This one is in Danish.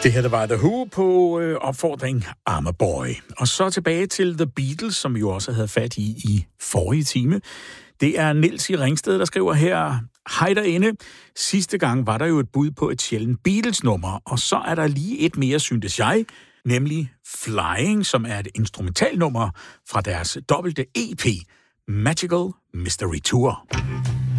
Det her, der var The Who på opfordring I'm a Boy. Og så tilbage til The Beatles, som vi jo også havde fat i forrige time. Det er Niels i Ringsted, der skriver her: Hej derinde. Sidste gang var der jo et bud på et sjældent Beatles-nummer, og så er der lige et mere, syntes jeg, nemlig Flying, som er et instrumentalnummer fra deres dobbelte EP, Magical Mystery Tour.